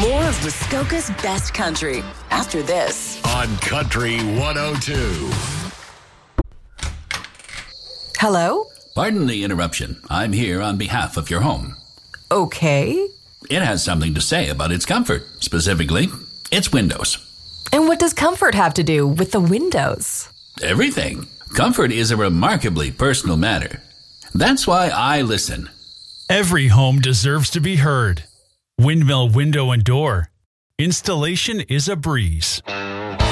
More of Muskoka's best country after this. On Country 102. Hello? Pardon the interruption. I'm here on behalf of your home. Okay. It has something to say about its comfort, specifically its windows. And what does comfort have to do with the windows? Everything. Comfort is a remarkably personal matter. That's why I listen. Every home deserves to be heard. Windmill Window and Door. Installation is a breeze.